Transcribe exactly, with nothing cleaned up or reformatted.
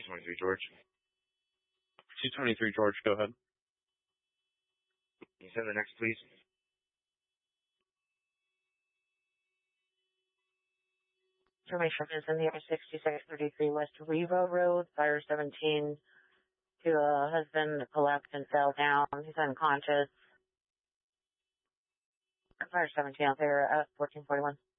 two twenty-three, George. two twenty-three, George, go ahead. Can you send the next, please? Information is in the air sixty-six thirty-three West Revo Road, fire seventeen to a husband collapsed and fell down. He's unconscious. Fire seventeen out there at fourteen forty-one.